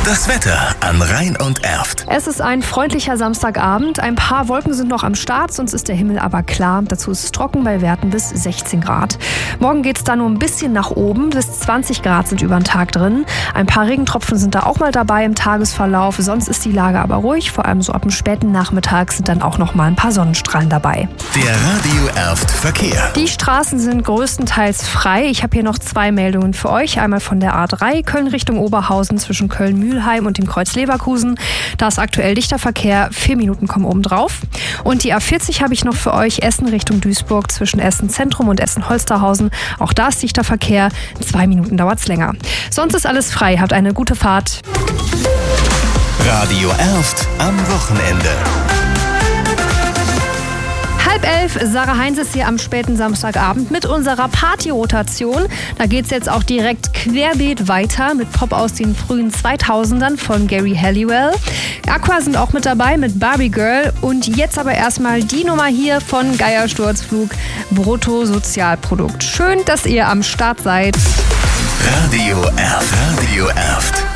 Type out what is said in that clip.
Das Wetter an Rhein und Erft. Es ist ein freundlicher Samstagabend. Ein paar Wolken sind noch am Start, sonst ist der Himmel aber klar. Dazu ist es trocken bei Werten bis 16 Grad. Morgen geht es da nur ein bisschen nach oben. Bis 20 Grad sind über den Tag drin. Ein paar Regentropfen sind da auch mal dabei im Tagesverlauf. Sonst ist die Lage aber ruhig. Vor allem so ab dem späten Nachmittag sind dann auch noch mal ein paar Sonnenstrahlen dabei. Der Radio Erft Verkehr. Die Straßen sind größtenteils frei. Ich habe hier noch 2 Meldungen für euch. Einmal von der A3 Köln Richtung Oberhausen zwischen Köln-Mülheim und dem Kreuz Leverkusen. Da ist aktuell dichter Verkehr. 4 Minuten kommen oben drauf. Und die A40 habe ich noch für euch. Essen Richtung Duisburg zwischen Essen Zentrum und Essen Holsterhausen. Auch da ist dichter Verkehr. 2 Minuten dauert es länger. Sonst ist alles frei. Habt eine gute Fahrt. Radio Erft am Wochenende. 10:30, Sarah Heinz ist hier am späten Samstagabend mit unserer Party-Rotation. Da geht's jetzt auch direkt querbeet weiter mit Pop aus den frühen 2000ern von Gary Halliwell. Aqua sind auch mit dabei mit Barbie Girl. Und jetzt aber erstmal die Nummer hier von Geiersturzflug, Bruttosozialprodukt. Schön, dass ihr am Start seid. Radio Erft. Radio Erft.